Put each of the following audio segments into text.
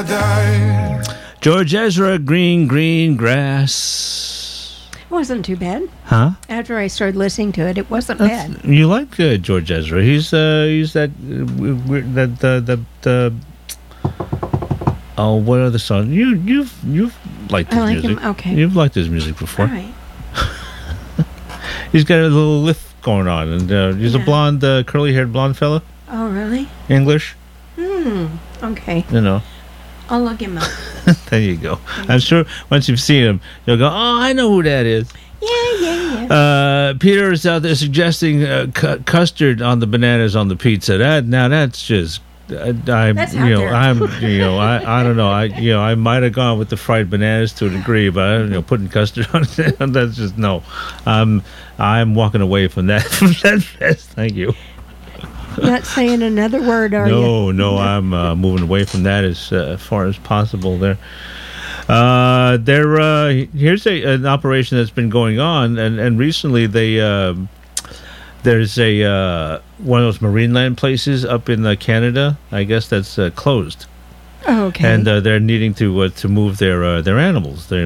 George Ezra, Green Grass. It wasn't too bad. Huh? After I started listening to it, it wasn't bad. You like George Ezra? He's that oh, what other song? You've liked his music. Him. Okay. You've liked his music before. All right. He's got a little lift going on, and he's a blonde, curly-haired blonde fella. Oh, really? English. Okay. You know. I'll look him up. There you go. I'm sure once you've seen him, you'll go, oh, I know who that is. Yeah. Peter is out there suggesting custard on the bananas on the pizza. That's just. I don't know. I might have gone with the fried bananas to a degree, but putting custard on it, that's just no. I'm walking away from that fest. Thank you. Not saying another word, are you? No, I'm moving away from that as far as possible. Here's an operation that's been going on, and recently there's one of those Marineland places up in Canada. I guess that's closed. Oh, okay. And they're needing to move their animals, their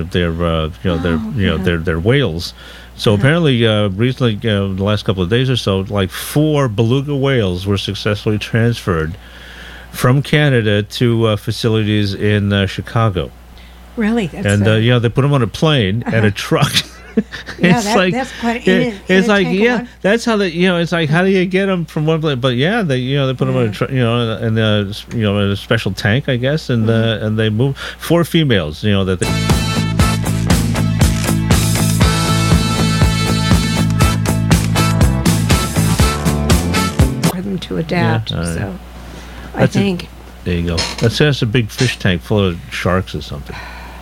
whales. So apparently, recently, the last couple of days or so, like 4 beluga whales were successfully transferred from Canada to facilities in Chicago. Really? And they put them on a plane and a truck. That's quite. That's how it's like, how do you get them from one place? But they put them on a truck, in a special tank, I guess, and they move 4 females, that they. To adapt, so I think. There you go. That's a big fish tank full of sharks or something.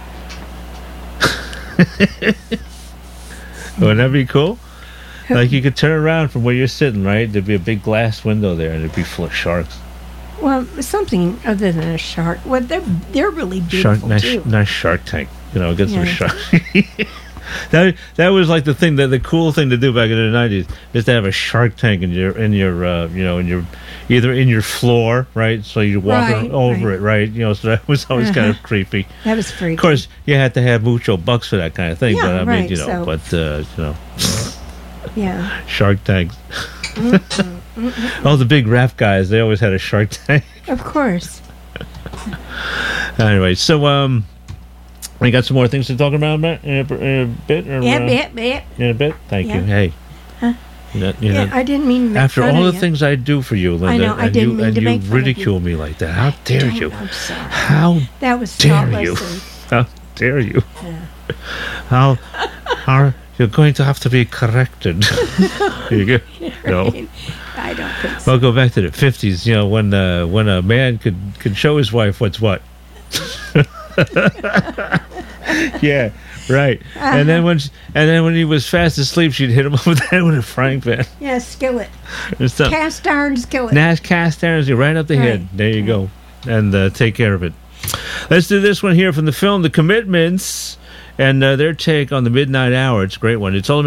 Wouldn't that be cool? Like you could turn around from where you're sitting, right? There'd be a big glass window there, and it'd be full of sharks. Well, something other than a shark. Well, they're really beautiful too. Nice shark tank. Get some sharks. That was like the thing, the cool thing to do back in the 90s is to have a shark tank in your either in your floor, right? So you walk over it, right? So that was always kind of creepy. That was freaky. Of course, you had to have mucho bucks for that kind of thing. Yeah, but shark tanks. All the big rap guys, they always had a shark tank. Of course. Anyway, so we got some more things to talk about, Matt, in a bit? Or, bit. In a bit? Thank you. Hey. Huh? I didn't mean to make after fun all of the things I do for you, Linda, I know, I didn't mean to make fun of ridicule me like that. How dare you? I'm sorry. How that was dare you? How dare you? Yeah. How you're going to have to be corrected. You go. No. I don't think so. Well, go back to the 50s, when a man could show his wife what's what. Yeah, right. And then when he was fast asleep, she'd hit him over the head with a frying pan. Yeah, skillet. Cast iron skillet. Cast irons, right up the head. There you go. And take care of it. Let's do this one here from the film The Commitments and their take on the Midnight Hour. It's a great one. It's all